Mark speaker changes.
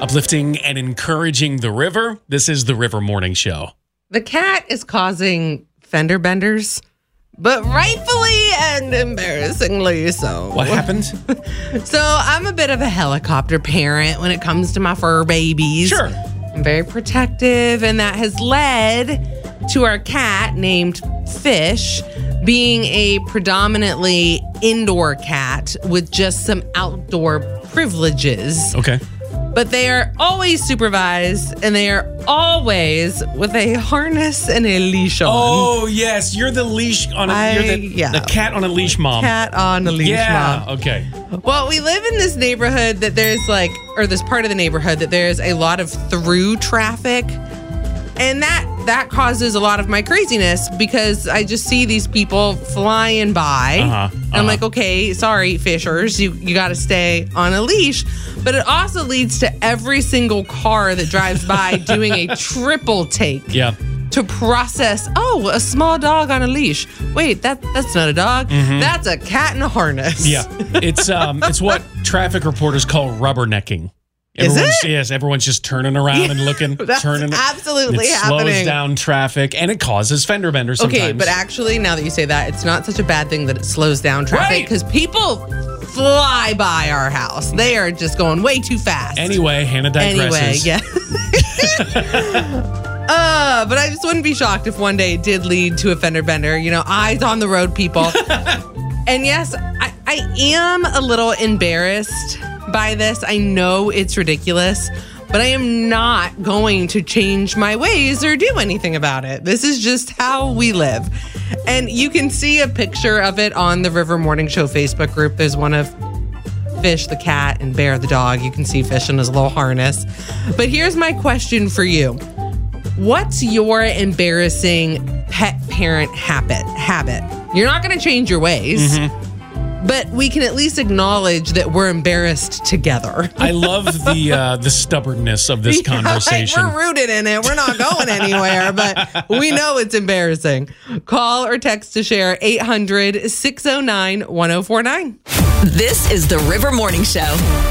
Speaker 1: Uplifting and encouraging the river. This is the River Morning Show.
Speaker 2: The cat is causing fender benders, but rightfully and embarrassingly so.
Speaker 1: What happened?
Speaker 2: So I'm a bit of a helicopter parent when it comes to my fur babies.
Speaker 1: Sure.
Speaker 2: I'm very protective, and that has led to our cat named Fish being a predominantly indoor cat with just some outdoor privileges.
Speaker 1: Okay.
Speaker 2: But they are always supervised, and they are always with a harness and a leash on.
Speaker 1: Oh, yes. You're the leash on a... You're the cat on a leash mom.
Speaker 2: Cat on a leash mom.
Speaker 1: Okay.
Speaker 2: Well, we live in this neighborhood that there's this part of the neighborhood that there's a lot of through traffic. And that causes a lot of my craziness because I just see these people flying by. And I'm like, okay, sorry, Fishers, you got to stay on a leash. But it also leads to every single car that drives by doing a triple take.
Speaker 1: Yeah.
Speaker 2: To process, a small dog on a leash. Wait, that's not a dog. Mm-hmm. That's a cat in a harness.
Speaker 1: Yeah. It's what traffic reporters call rubbernecking.
Speaker 2: Is it?
Speaker 1: Yes, everyone's just turning around and looking.
Speaker 2: That's absolutely
Speaker 1: it
Speaker 2: happening.
Speaker 1: It slows down traffic, and it causes fender benders sometimes.
Speaker 2: Okay, but actually, now that you say that, it's not such a bad thing that it slows down traffic because people fly by our house. They are just going way too fast.
Speaker 1: Anyway, Hannah digresses.
Speaker 2: Yeah. But I just wouldn't be shocked if one day it did lead to a fender bender. Eyes on the road, people. And yes, I am a little embarrassed by this. I know it's ridiculous, but I am not going to change my ways or do anything about it. This is just how we live. And you can see a picture of it on the River Morning Show Facebook group. There's one of Fish, the cat, and Bear, the dog. You can see Fish in his little harness. But here's my question for you. What's your embarrassing pet parent habit? You're not going to change your ways. Mm-hmm. But we can at least acknowledge that we're embarrassed together.
Speaker 1: I love the stubbornness of this conversation.
Speaker 2: We're rooted in it. We're not going anywhere, but we know it's embarrassing. Call or text to share 800-609-1049.
Speaker 3: This is the River Morning Show.